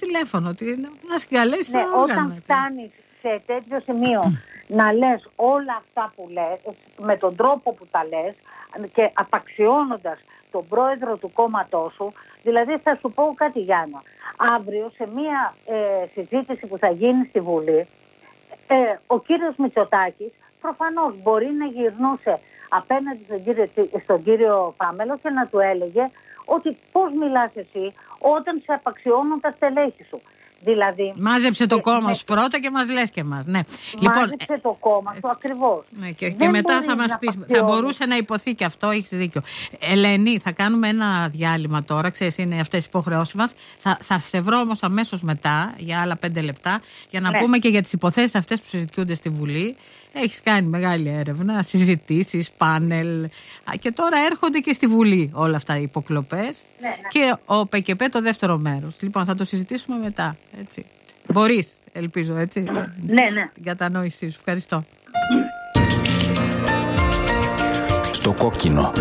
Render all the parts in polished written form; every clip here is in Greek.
τηλέφωνο, να συγκαλέσει τα όργανα. Όταν φτάνεις σε τέτοιο σημείο να λες όλα αυτά που λες, με τον τρόπο που τα λες και απαξιώνοντας τον πρόεδρο του κόμματός σου, δηλαδή θα σου πω κάτι, Γιάννα. Αύριο σε μία συζήτηση που θα γίνει στη Βουλή, ο κύριος Μητσοτάκης προφανώς μπορεί να γυρνούσε απέναντι στον κύριο Πάμελο και να του έλεγε ότι πώς μιλάς εσύ όταν σε απαξιώνουν τα στελέχη σου. Δηλαδή, μάζεψε το κόμμα σου πρώτα και μας λες και μας. Ναι. Μάζεψε το κόμμα σου ακριβώς. Ναι, και μετά θα μας πεις, θα μπορούσε να υποθεί και αυτό, έχεις δίκιο. Ελένη, θα κάνουμε ένα διάλειμμα τώρα, ξέρεις, είναι αυτές οι υποχρεώσεις μας. Θα σε βρω όμως αμέσως μετά, για άλλα 5 λεπτά, για να πούμε και για τις υποθέσεις αυτές που συζητιούνται στη Βουλή. Έχεις κάνει μεγάλη έρευνα, συζητήσεις, πάνελ. Και τώρα έρχονται και στη Βουλή όλα αυτά οι υποκλοπές. Και ο ΠΚΠ το δεύτερο μέρος. Λοιπόν, θα το συζητήσουμε μετά. Έτσι. Μπορείς, ελπίζω, έτσι. Ναι. Την κατανόησή σου. Ευχαριστώ. Στο κόκκινο.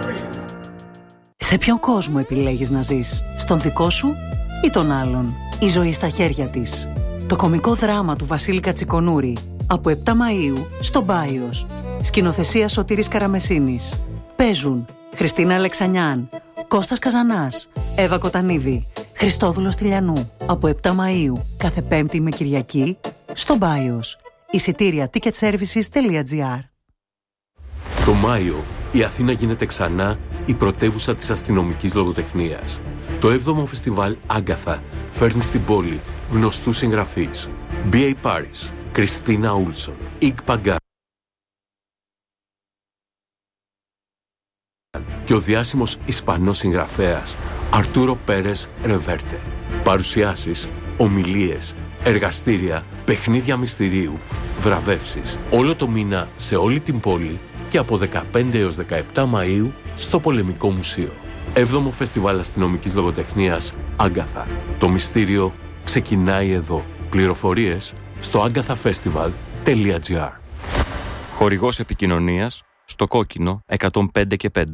Σε ποιον κόσμο επιλέγεις να ζεις? Στον δικό σου ή τον άλλον? Η ζωή στα χέρια της. Το κωμικό δράμα του Βασίλη Κατσικονούρη. Από 7 Μαΐου στο Μπάιος. Σκηνοθεσία Σωτήρης Καραμεσίνης. Παίζουν Χριστίνα Αλεξανιάν, Κώστας Καζανάς, Εύα Κοτανίδη, Χριστόδουλος Τηλιανού. Από 7 Μαΐου κάθε Πέμπτη με Κυριακή στο Μπάιος. Εισιτήρια ticketservices.gr. Το Μάιο η Αθήνα γίνεται ξανά η πρωτεύουσα της αστυνομικής λογοτεχνίας. Το 7ο φεστιβάλ Άγκαθα φέρνει στην πόλη γνωστούς συγγραφείς. B.A. Paris, Κριστίνα Ούλσον, Ικ Παγκάν και ο διάσημος Ισπανός συγγραφέας Αρτούρο Πέρες Ρεβέρτε. Παρουσιάσεις, ομιλίες, εργαστήρια, παιχνίδια μυστηρίου, βραβεύσεις. Όλο το μήνα σε όλη την πόλη και από 15 έως 17 Μαΐου στο Πολεμικό Μουσείο. 7ο Φεστιβάλ Αστυνομικής Λογοτεχνίας Άγκαθα. Το μυστήριο ξεκινάει εδώ. Πληροφορίες στο agathafestival.gr. Χορηγός επικοινωνίας στο κόκκινο 105 και 5.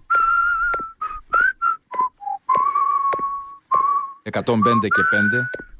«105 και 5